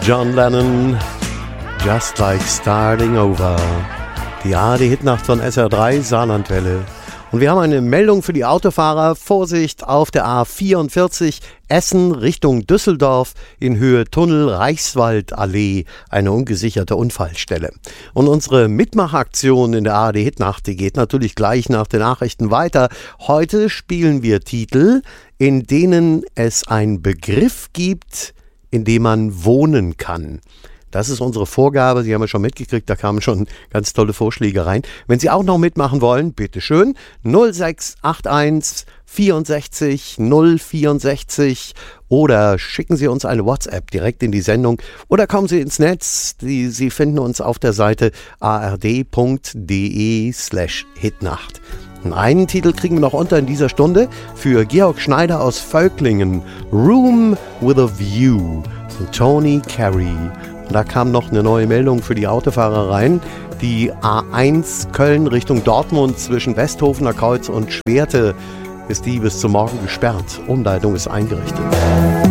John Lennon, Just Like Starting Over. Die ARD-Hitnacht von SR3 Saarlandwelle. Und wir haben eine Meldung für die Autofahrer. Vorsicht auf der A44 Essen Richtung Düsseldorf in Höhe Tunnel Reichswaldallee, eine ungesicherte Unfallstelle. Und unsere Mitmachaktion in der ARD-Hitnacht, die geht natürlich gleich nach den Nachrichten weiter. Heute spielen wir Titel, in denen es einen Begriff gibt, in dem man wohnen kann. Das ist unsere Vorgabe, Sie haben ja schon mitgekriegt, da kamen schon ganz tolle Vorschläge rein. Wenn Sie auch noch mitmachen wollen, bitteschön, 0681 64 064 oder schicken Sie uns eine WhatsApp direkt in die Sendung oder kommen Sie ins Netz. Sie finden uns auf der Seite ard.de/Hitnacht. Und einen Titel kriegen wir noch unter in dieser Stunde für Georg Schneider aus Völklingen, Room with a View von Tony Carey. Und da kam noch eine neue Meldung für die Autofahrer rein. Die A1 Köln Richtung Dortmund zwischen Westhofener Kreuz und Schwerte ist die bis zum Morgen gesperrt. Umleitung ist eingerichtet.